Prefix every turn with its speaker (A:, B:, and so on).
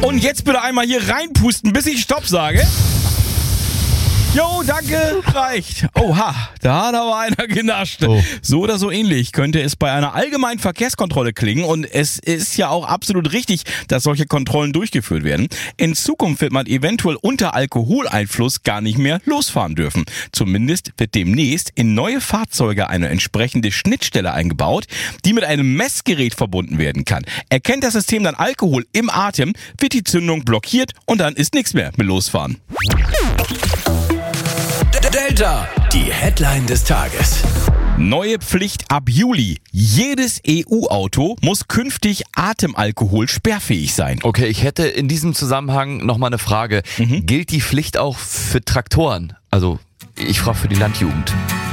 A: Und jetzt bitte einmal hier reinpusten, bis ich Stopp sage. Jo, danke, reicht. Oha, da hat aber einer genascht.
B: Oh.
A: So oder so ähnlich könnte es bei einer allgemeinen Verkehrskontrolle klingen und es ist ja auch absolut richtig, dass solche Kontrollen durchgeführt werden. In Zukunft wird man eventuell unter Alkoholeinfluss gar nicht mehr losfahren dürfen. Zumindest wird demnächst in neue Fahrzeuge eine entsprechende Schnittstelle eingebaut, die mit einem Messgerät verbunden werden kann. Erkennt das System dann Alkohol im Atem, wird die Zündung blockiert und dann ist nichts mehr mit losfahren.
C: Delta, die Headline des Tages.
A: Neue Pflicht ab Juli. Jedes EU-Auto muss künftig Atemalkohol sperrfähig sein.
B: Okay, ich hätte in diesem Zusammenhang nochmal eine Frage. Gilt die Pflicht auch für Traktoren? Also, ich frage für die Landjugend.